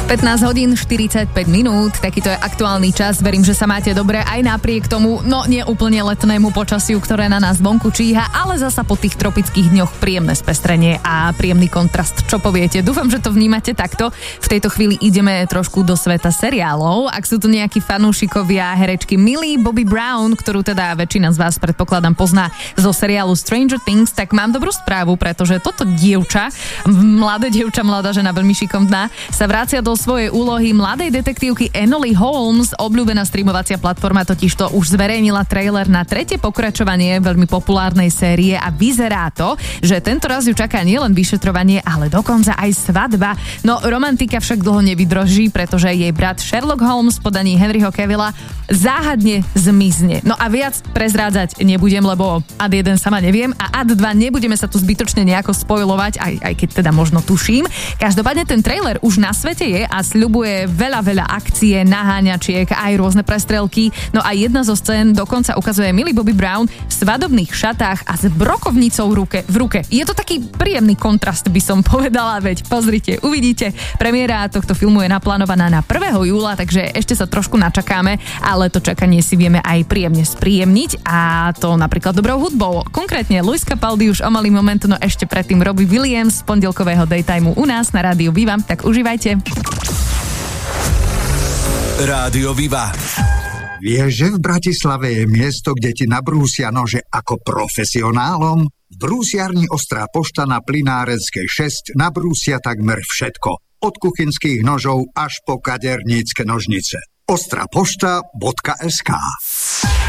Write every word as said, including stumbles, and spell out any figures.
pätnásť hodín štyridsaťpäť minút, takýto je aktuálny čas. Verím, že sa máte dobre aj napriek tomu, no nie úplne letnému počasiu, ktoré na nás vonku číha, ale zasa po tých tropických dňoch príjemné spestrenie a príjemný kontrast. Čo poviete? Dúfam, že to vnímate takto. V tejto chvíli ideme trošku do sveta seriálov. Ak sú tu nejakí fanúšikovia herečky Millie Bobby Brown, ktorú teda väčšina z vás predpokladám pozná zo seriálu Stranger Things, tak mám dobrú správu, pretože toto dievča, mladé dievča, mladá žena, veľmi šikovná, sa vracia do svojej úlohy mladej detektívky Enoly Holmes. Obľúbená streamovacia platforma totižto už zverejnila trailer na tretie pokračovanie veľmi populárnej série a vyzerá to, že tento raz ju čaká nielen vyšetrovanie, ale dokonca aj svadba. No romantika však dlho nevydrží, pretože jej brat Sherlock Holmes v podaní Henryho Cavilla záhadne zmizne. No a viac prezrádzať nebudem, lebo ad jeden sama neviem a ad dva nebudeme sa tu zbytočne nejako spojlovať, aj, aj keď teda možno tuším. Každopádne ten trailer už na svete je a sľubuje veľa, veľa akcie, naháňačiek, aj rôzne prestrelky. No a jedna zo scén dokonca ukazuje Millie Bobby Brown v svadobných šatách a s brokovnicou v ruke, v ruke. Je to taký príjemný kontrast, by som povedala, veď pozrite, uvidíte. Premiéra tohto filmu je naplánovaná na prvého júla, takže ešte sa trošku načakáme, ale to čakanie si vieme aj príjemne spríjemniť a to napríklad dobrou hudbou. Konkrétne Luis Capaldi už o malý moment, no ešte predtým Robbie Williams z pondelkového daytimeu u nás na Rádiu Viva, tak užívajte. Rádio Viva. Vieš, že v Bratislave je miesto, kde ti nabrúsia nože ako profesionálom? V brúsiarni Ostrá pošta na Plynárenskej šesť nabrúsia takmer všetko. Od kuchynských nožov až po kadernícke nožnice. ostrapošta bodka es ká